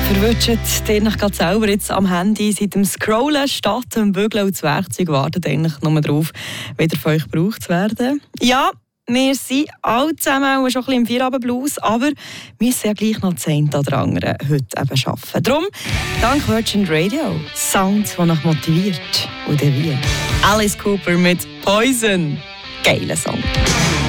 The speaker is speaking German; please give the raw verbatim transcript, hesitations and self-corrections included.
Verwünscht ihr euch gerade selber jetzt am Handy seit dem Scrollen, statt dem Bügeln und das Werkzeug wartet eigentlich nur darauf, wieder von euch gebraucht zu werden? Ja, wir sind alle zusammen auch schon ein bisschen im Feierabendblues, aber wir müssen ja gleich noch das eine oder andere heute eben arbeiten. Darum, dank Virgin Radio, Sound, der noch motiviert. Und dann wie? Alice Cooper mit Poison. Geiler Song.